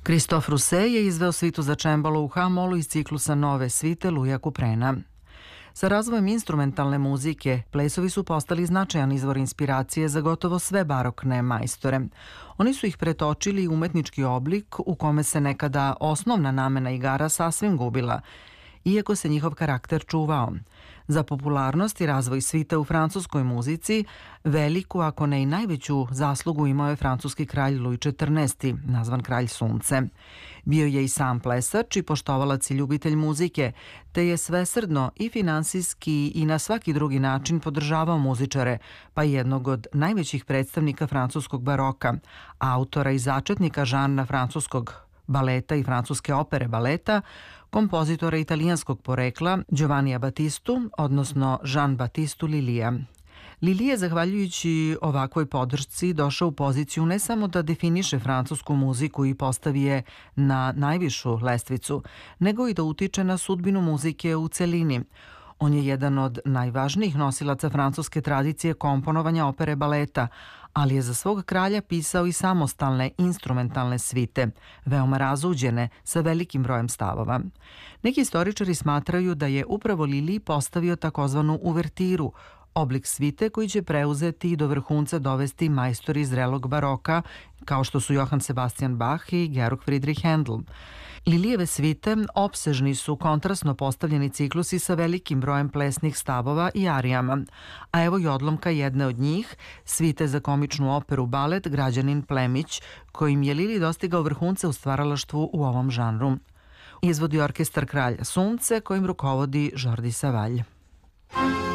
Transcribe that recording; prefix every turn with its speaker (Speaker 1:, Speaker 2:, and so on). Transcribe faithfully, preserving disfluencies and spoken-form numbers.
Speaker 1: Christophe Rousset je izveo svitu za čembalo u ha-molu iz ciklusa nove svite Louisa Couperena. Sa razvojem instrumentalne muzike, plesovi su postali značajan izvor inspiracije za gotovo sve barokne majstore. Oni su ih pretočili u umetnički oblik u kome se nekada osnovna namena igara sasvim gubila, iako se njihov karakter čuvao. Za popularnost i razvoj svita u francuskoj muzici veliku, ako ne i najveću zaslugu imao je francuski kralj Louis četrnaesti, nazvan kralj sunce. Bio je i sam plesač i poštovalac i ljubitelj muzike, te je svesrdno i finansijski i na svaki drugi način podržavao muzičare, pa i jednog od najvećih predstavnika francuskog baroka, autora i začetnika žanra francuskog baleta i francuske opere baleta, kompozitora italijanskog porekla Giovannija Battistu, odnosno Jean Battistu Lilija. Lili je, zahvaljujući ovakvoj podršci, došao u poziciju ne samo da definiše francusku muziku i postavi je na najvišu lestvicu, nego i da utiče na sudbinu muzike u celini. On je jedan od najvažnijih nosilaca francuske tradicije komponovanja opere baleta, ali je za svog kralja pisao i samostalne instrumentalne svite, veoma razuđene, sa velikim brojem stavova. Neki istoričari smatraju da je upravo Lili postavio takozvanu uvertiru, oblik svite koji će preuzeti i do vrhunca dovesti majstori zrelog baroka, kao što su Johann Sebastian Bach i Georg Friedrich Händel. Lilijeve svite opsežni su kontrastno postavljeni ciklusi sa velikim brojem plesnih stavova i arijama, a evo i odlomka jedne od njih, svite za komičnu operu balet Građanin Plemić, kojim je Lili dostigao vrhunce u stvaralaštvu u ovom žanru. Izvodi orkestar Kralja sunce, kojim rukovodi Jordi Savall.